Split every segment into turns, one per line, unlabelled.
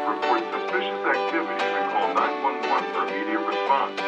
report suspicious activities and call 911 for immediate response.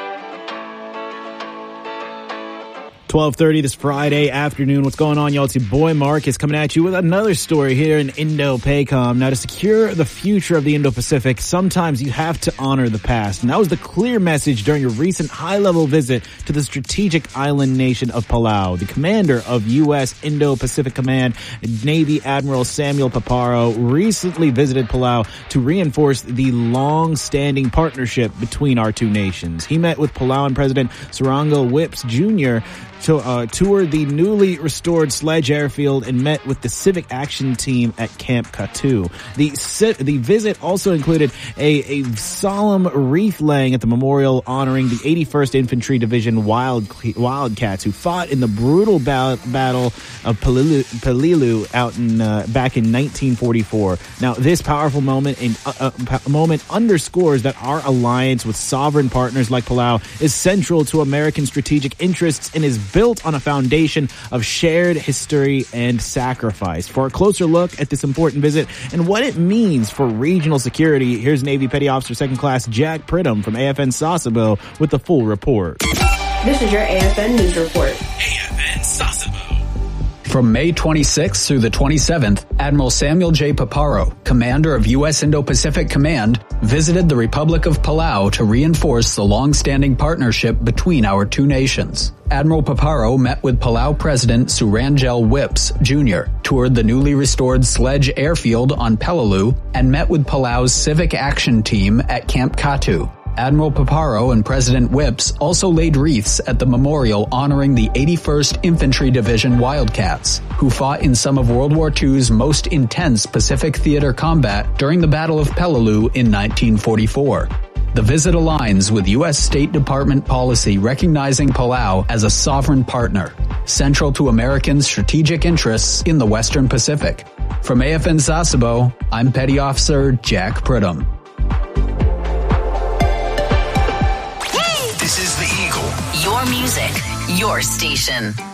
12:30 this Friday afternoon. What's going on, y'all? It's your boy Marcus coming at you with another story here in Indo-PACOM. Now, to secure the future of the Indo-Pacific, sometimes you have to honor the past. And that was the clear message during a recent high-level visit to the strategic island nation of Palau. The commander of U.S. Indo-Pacific Command, Navy Admiral Samuel Paparo, recently visited Palau to reinforce the long-standing partnership between our two nations. He met with Palauan President Surangal Whipps Jr., toured the newly restored Sledge Airfield and met with the Civic Action Team at Camp Katu. The visit also included a solemn wreath laying at the memorial honoring the 81st Infantry Division Wildcats who fought in the brutal battle of Peleliu out in back in 1944. Now, this powerful moment underscores that our alliance with sovereign partners like Palau is central to American strategic interests and is built on a foundation of shared history and sacrifice. For a closer look at this important visit and what it means for regional security, here's Navy Petty Officer 2nd Class Jack Pridham from AFN Sasebo with the full report.
This is your AFN News Report.
AFN Sasebo.
From May 26th through the 27th, Admiral Samuel J. Paparo, commander of U.S. Indo-Pacific Command, visited the Republic of Palau to reinforce the long-standing partnership between our two nations. Admiral Paparo met with Palau President Surangal Whipps Jr., toured the newly restored Sledge Airfield on Peleliu, and met with Palau's Civic Action Team at Camp Katu. Admiral Paparo and President Whipps also laid wreaths at the memorial honoring the 81st Infantry Division Wildcats, who fought in some of World War II's most intense Pacific theater combat during the Battle of Peleliu in 1944. The visit aligns with U.S. State Department policy recognizing Palau as a sovereign partner, central to American strategic interests in the Western Pacific. From AFN Sasebo, I'm Petty Officer Jack Pridham.
This is the Eagle.
Your music, your station.